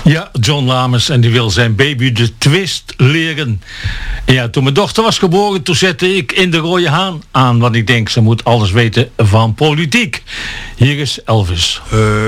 Ja, John Lammers, en die wil zijn baby de twist leren. En ja, toen mijn dochter was geboren, toen zette ik In de Rode Haan aan, want ik denk, ze moet alles weten van politiek. Hier is Elvis.